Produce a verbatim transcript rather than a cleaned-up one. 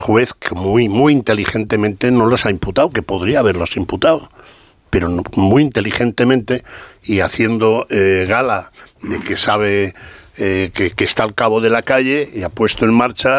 juez que muy, muy inteligentemente no los ha imputado, que podría haberlos imputado, pero no, muy inteligentemente y haciendo eh, gala de que sabe eh, que, que está al cabo de la calle y ha puesto en marcha